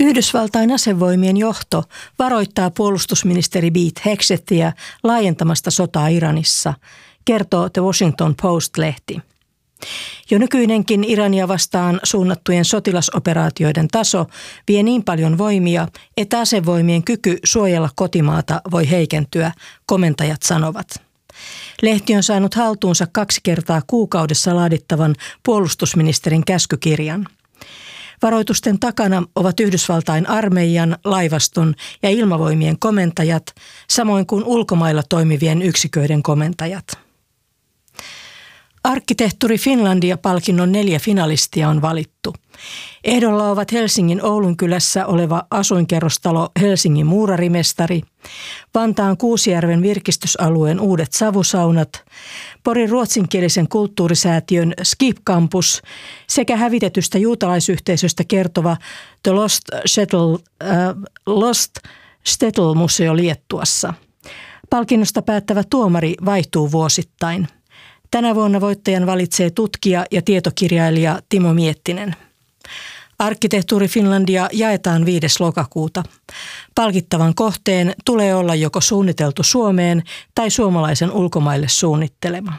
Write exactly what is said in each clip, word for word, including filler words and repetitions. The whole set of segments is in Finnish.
Yhdysvaltain asevoimien johto varoittaa puolustusministeri Pete Hegsethia laajentamasta sotaa Iranissa, kertoo The Washington Post-lehti. Jo nykyinenkin Irania vastaan suunnattujen sotilasoperaatioiden taso vie niin paljon voimia, että asevoimien kyky suojella kotimaata voi heikentyä, komentajat sanovat. Lehti on saanut haltuunsa kaksi kertaa kuukaudessa laadittavan puolustusministerin käskykirjan. Varoitusten takana ovat Yhdysvaltain armeijan, laivaston ja ilmavoimien komentajat, samoin kuin ulkomailla toimivien yksiköiden komentajat. Arkkitehtuuri Finlandia-palkinnon neljä finalistia on valittu. Ehdolla ovat Helsingin Oulunkylässä oleva asuinkerrostalo Helsingin muurarimestari, Vantaan Kuusijärven virkistysalueen uudet savusaunat, Porin ruotsinkielisen kulttuurisäätiön Skip Campus sekä hävitetystä juutalaisyhteisöstä kertova The Lost Shtetl, äh, Lost Shtetl-museo Liettuassa. Palkinnosta päättävä tuomari vaihtuu vuosittain. Tänä vuonna voittajan valitsee tutkija ja tietokirjailija Timo Miettinen. Arkkitehtuuri Finlandia jaetaan viides lokakuuta. Palkittavan kohteen tulee olla joko suunniteltu Suomeen tai suomalaisen ulkomaille suunnittelema.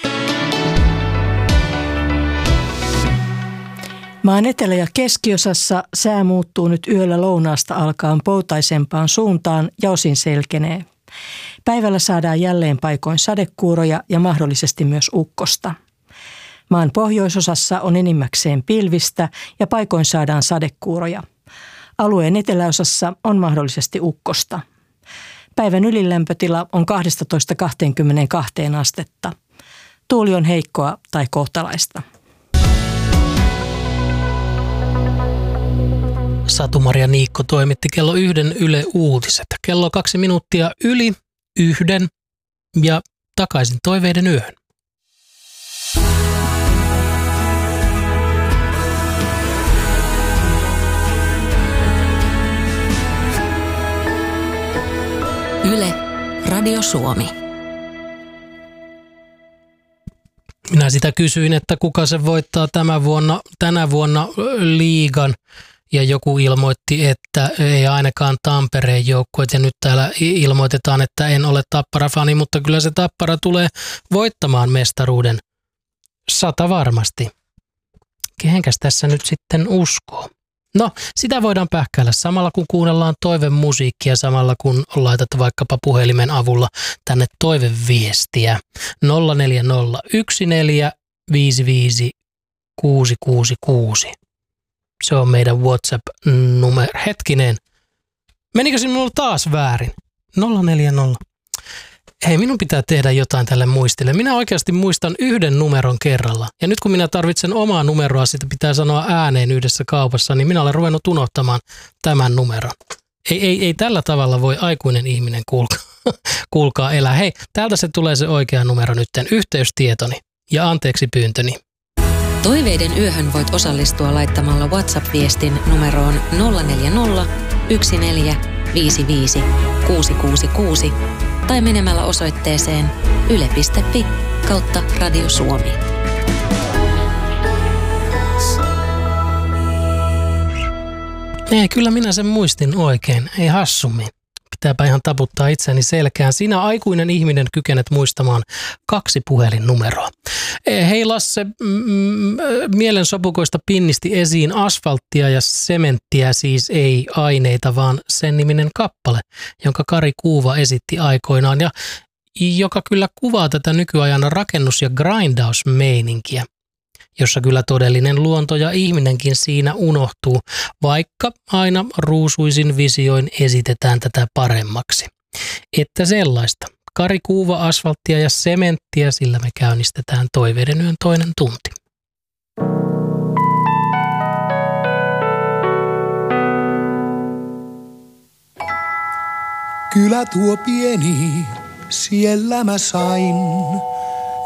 Maan etelä- ja keskiosassa sää muuttuu nyt yöllä lounaasta alkaen poutaisempaan suuntaan ja osin selkenee. Päivällä saadaan jälleen paikoin sadekuuroja ja mahdollisesti myös ukkosta. Maan pohjoisosassa on enimmäkseen pilvistä ja paikoin saadaan sadekuuroja. Alueen eteläosassa on mahdollisesti ukkosta. Päivän ylilämpötila on kaksitoista kaksikymmentäkaksi astetta. Tuuli on heikkoa tai kohtalaista. Satu-Maria Niikko toimitti kello yhden Yle Uutiset. Kello kaksi minuuttia yli yhden ja takaisin toiveiden yöhön. Yle, Radio Suomi. Minä sitä kysyin, että kuka se voittaa tämän vuonna, tänä vuonna liigan. Ja joku ilmoitti, että ei ainakaan Tampereen joukkueet. Ja nyt täällä ilmoitetaan, että en ole Tappara-fani, mutta kyllä se Tappara tulee voittamaan mestaruuden. Sata varmasti. Kehenkäs tässä nyt sitten uskoo? No, sitä voidaan pähkäillä samalla kun kuunnellaan toivemusiikkia, samalla kun laitat vaikkapa puhelimen avulla tänne toiveviestiä. nolla neljä nolla yksi neljä viisi viisi kuusi kuusi kuusi. Se on meidän WhatsApp-numero. Hetkinen. Menikö sinulla taas väärin? nolla neljä nolla. Hei, minun pitää tehdä jotain tälle muistille. Minä oikeasti muistan yhden numeron kerralla. Ja nyt kun minä tarvitsen omaa numeroa, sitä pitää sanoa ääneen yhdessä kaupassa, niin minä olen ruvennut unohtamaan tämän numeron. Ei, ei, ei tällä tavalla voi aikuinen ihminen kuulkaa, kuulkaa elää. Hei, täältä se tulee se oikea numero nytten. Yhteystietoni ja anteeksi pyyntöni. Toiveiden yöhön voit osallistua laittamalla WhatsApp-viestin numeroon nolla neljä nolla yksi neljä viisi viisi kuusi kuusi kuusi tai menemällä osoitteeseen yle piste fi kautta Radio Suomi. Ei, kyllä minä sen muistin oikein. Ei hassummin. Pitääpä ihan taputtaa itseäni selkään. Sinä aikuinen ihminen kykenet muistamaan kaksi puhelinnumeroa. Hei Lasse, m- mielensopukoista pinnisti esiin asfalttia ja sementtiä, siis ei aineita, vaan sen niminen kappale, jonka Kari Kuuva esitti aikoinaan ja joka kyllä kuvaa tätä nykyajan rakennus- ja grindausmeininkiä, jossa kyllä todellinen luonto ja ihminenkin siinä unohtuu, vaikka aina ruusuisin visioin esitetään tätä paremmaksi. Että sellaista. Kari Kuuva, asfalttia ja sementtiä, sillä me käynnistetään toiveiden yön toinen tunti. Kylä tuo pieni, siellä mä sain